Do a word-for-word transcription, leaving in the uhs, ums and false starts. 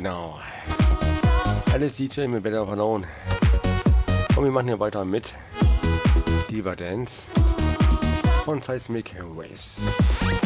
Genau. Alles D J mit Better of Unknown. Und wir machen hier weiter mit Diva Dance von Seismic Waves.